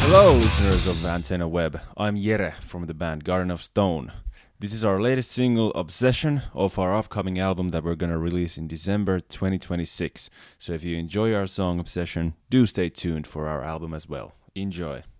Hello, listeners of Antenna Web. I'm Jere from the band Garden of Stone. This is our latest single, Obsession, of our upcoming album that we're going to release in December 2026. So if you enjoy our song Obsession, do stay tuned for our album as well. Enjoy.